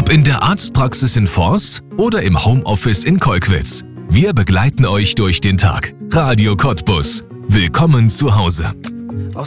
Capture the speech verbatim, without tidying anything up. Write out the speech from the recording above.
Ob in der Arztpraxis in Forst oder im Homeoffice in Kolkwitz. Wir begleiten euch durch den Tag. Radio Cottbus. Willkommen zu Hause.